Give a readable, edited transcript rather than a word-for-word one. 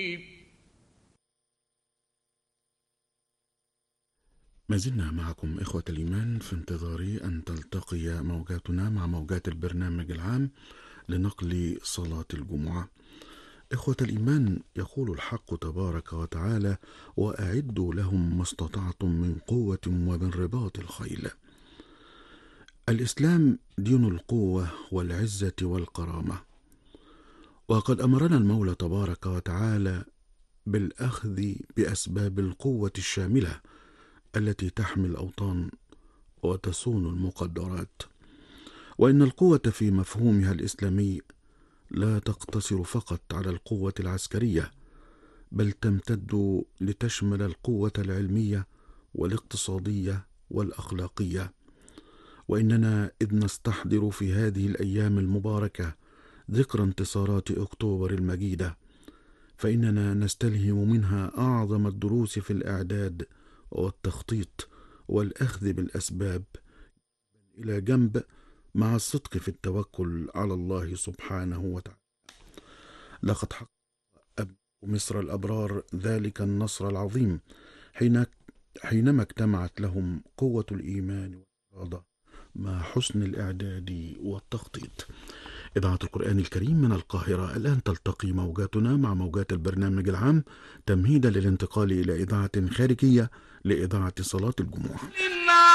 ما زلنا معكم إخوة الإيمان في انتظار أن تلتقي موجاتنا مع موجات البرنامج العام لنقل صلاة الجمعة. إخوة الإيمان، يقول الحق تبارك وتعالى: وأعدوا لهم ما استطعتم من قوة ومن رباط الخيل. الإسلام دين القوة والعزة والكرامة، وقد أمرنا المولى تبارك وتعالى بالأخذ بأسباب القوة الشاملة التي تحمي الأوطان وتصون المقدرات. وإن القوة في مفهومها الإسلامي لا تقتصر فقط على القوة العسكرية، بل تمتد لتشمل القوة العلمية والاقتصادية والأخلاقية. وإننا إذ نستحضر في هذه الأيام المباركة ذكرى انتصارات أكتوبر المجيدة، فإننا نستلهم منها أعظم الدروس في الإعداد والتخطيط والأخذ بالأسباب إلى جنب، مع الصدق في التوكل على الله سبحانه وتعالى. لقد حقق أبناء مصر الأبرار ذلك النصر العظيم حينما اجتمعت لهم قوة الإيمان والإرادة مع حسن الإعداد والتخطيط. إذاعة القرآن الكريم من القاهرة، الآن تلتقي موجاتنا مع موجات البرنامج العام تمهيدا للانتقال إلى إذاعة خارجية لإذاعة صلاة الجمعة.